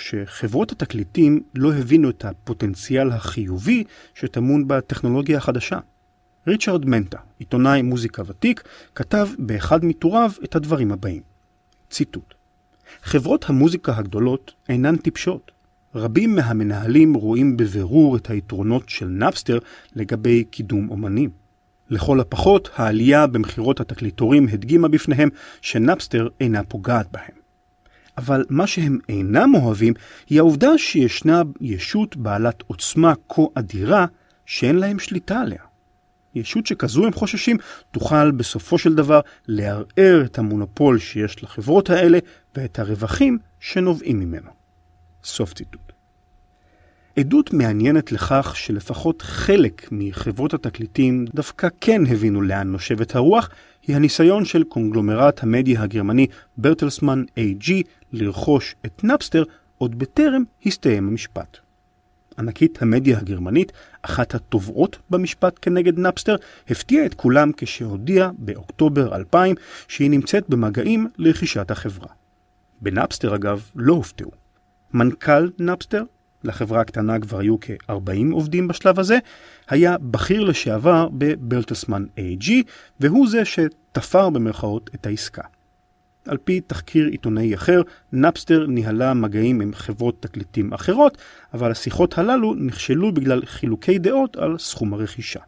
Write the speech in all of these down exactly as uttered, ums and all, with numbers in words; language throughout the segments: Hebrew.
שחברות התקליטים לא הבינו את הפוטנציאל החיובי שטמון בטכנולוגיה החדשה. ריצ'רד מנטה, עיתונאי מוזיקה ותיק, כתב באחד מטוריו את הדברים הבאים. ציטוט: חברות המוזיקה הגדולות אינן טיפשות. רבים מהמנהלים רואים בבירור את היתרונות של נאפסטר לגבי קידום אומנים. לכל הפחות, העלייה במחירות התקליטורים הדגימה בפניהם שנאפסטר אינה פוגעת בהם. אבל מה שהם אינם אוהבים היא העובדה שישנה ישות בעלת עוצמה כה אדירה שאין להם שליטה עליה. ישות שכזו הם חוששים תוכל בסופו של דבר לערער את המונופול שיש לחברות האלה ואת הרווחים שנובעים ממנו. סוף ציטוט. עדות מעניינת לכך שלפחות חלק מחברות התקליטים דווקא כן הבינו לאן נושבת הרוח, היא הניסיון של קונגלומרט המדיה הגרמני ברטלסמן איי ג'י לרכוש את נאפסטר עוד בטרם הסתיים המשפט. ענקית המדיה הגרמנית, אחת התובעות במשפט כנגד נאפסטר, הפתיעה את כולם כשהודיעה באוקטובר אלפיים שהיא נמצאת במגעים לרכישת החברה. בנאפסטר אגב לא הופתעו. מנכ"ל נאפסטר, לחברה הקטנה כבר היו כ-ארבעים עובדים בשלב הזה, היה בכיר לשעבר בברטלסמן איי ג'י, והוא זה שתפר במרכאות את העסקה. על פי תחקיר עיתונאי אחר, נאפסטר ניהלה מגעים עם חברות תקליטים אחרות, אבל השיחות הללו נכשלו בגלל חילוקי דעות על סכום הרכישה.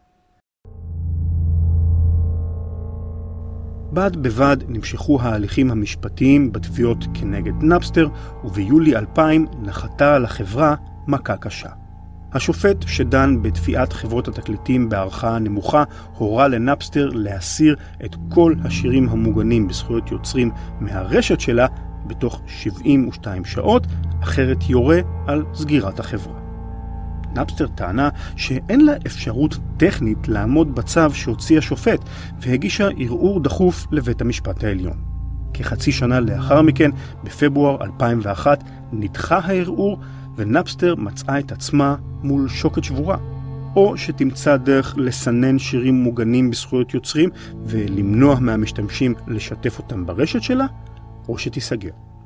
בד בבד נמשכו ההליכים המשפטיים בתביעות כנגד נאפסטר, וביולי אלפיים נחתה על החברה מכה קשה. השופט שדן בתביעת חברות התקליטים בערכה נמוכה הורה לנאפסטר להסיר את כל השירים המוגנים בזכויות יוצרים מהרשת שלה בתוך שבעים ושתיים שעות, אחרת יורה על סגירת החברה. נאפסטר טענה שאין לה אפשרות טכנית לעמוד בצו שהוציא השופט, והגישה ערעור דחוף לבית המשפט העליון. כחצי שנה לאחר מכן, בפברואר אלפיים ואחת, נדחה הערעור, ונאפסטר מצאה את עצמה מול שוקת שבורה. או שתמצא דרך לסנן שירים מוגנים בזכויות יוצרים ולמנוע מהמשתמשים לשתף אותם ברשת שלה, או שתיסגר.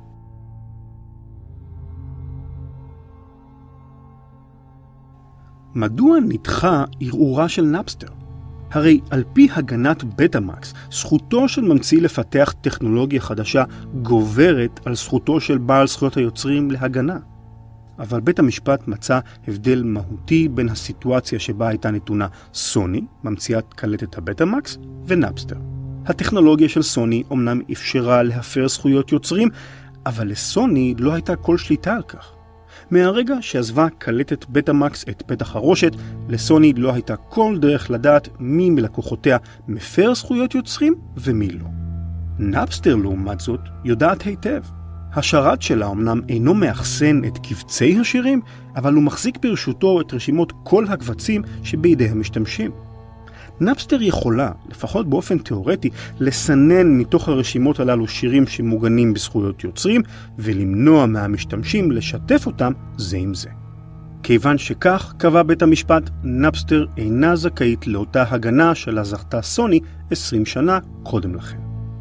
מדוע נדחה ערעורה של נאפסטר? הרי על פי הגנת בטאמקס, זכותו של ממציא לפתח טכנולוגיה חדשה גוברת על זכותו של בעל זכויות היוצרים להגנה. אבל בית המשפט מצא הבדל מהותי בין הסיטואציה שבה הייתה נתונה סוני, ממציאת קלטת הבטאמקס, ונאפסטר. הטכנולוגיה של סוני אומנם אפשרה להפר זכויות יוצרים, אבל לסוני לא הייתה כל שליטה על כך. מהרגע שעזבה קלטת בטאמקס את פתח הרושת, לסוני לא הייתה כל דרך לדעת מי מלקוחותיה מפר זכויות יוצרים ומי לא. נאפסטר לעומת זאת יודעת היטב. השרת שלה אמנם אינו מאחסן את קבצי השירים, אבל הוא מחזיק ברשותו את רשימות כל הקבצים שבידי המשתמשים. נאפסטר יכולה, לפחות באופן תיאורטי, לסנן מתוך הרשימות הללו שירים שמוגנים בזכויות יוצרים, ולמנוע מהמשתמשים לשתף אותם זה עם זה. כיוון שכך, קבע בית המשפט, נאפסטר אינה זכאית לאותה הגנה שלה זכתה סוני עשרים שנה קודם לכן.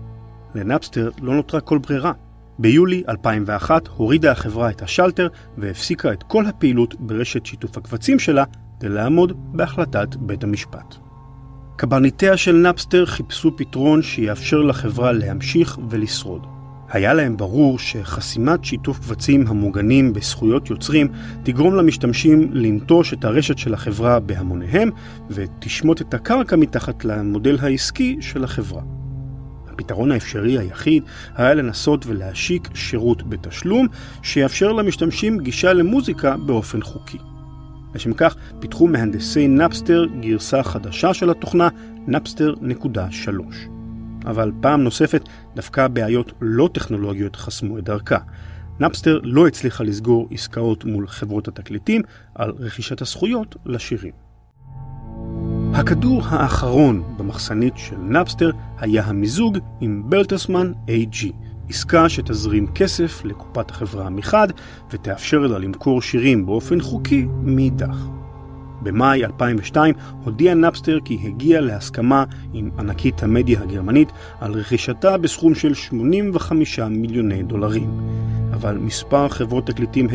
לנאפסטר לא נותרה כל ברירה. ביולי אלפיים ואחת הורידה החברה את השלטר והפסיקה את כל הפעילות ברשת שיתוף הקבצים שלה כדי לעמוד בהחלטת בית המשפט. קברניטיה של נאפסטר חיפשו פתרון שיאפשר לחברה להמשיך ולשרוד. היה להם ברור שחסימת שיתוף קבצים המוגנים בזכויות יוצרים תגרום למשתמשים לנטוש את הרשת של החברה בהמוניהם ותשמוט את הקרקע מתחת למודל העסקי של החברה. הפתרון האפשרי היחיד היה לנסות ולהשיק שירות בתשלום שיאפשר למשתמשים גישה למוזיקה באופן חוקי. לשם כך פיתחו מהנדסי נאפסטר גרסה חדשה של התוכנה נאפסטר נקודה שלוש. אבל פעם נוספת דווקא בעיות לא טכנולוגיות חסמו את דרכה. נאפסטר לא הצליחה לסגור עסקאות מול חברות התקליטים על רכישת הזכויות לשירים. הכדור האחרון במחסנית של נאפסטר היה המיזוג עם ברטלסמן איי ג'י, עסקה שתזרים כסף לקופת החברה מחד ותאפשר לה למכור שירים באופן חוקי מאידך. במאי אלפיים ושתיים הודיע נאפסטר כי הגיע להסכמה עם ענקית המדיה הגרמנית על רכישתה בסכום של שמונים וחמישה מיליוני דולרים. אבל מספר חברות תקליטים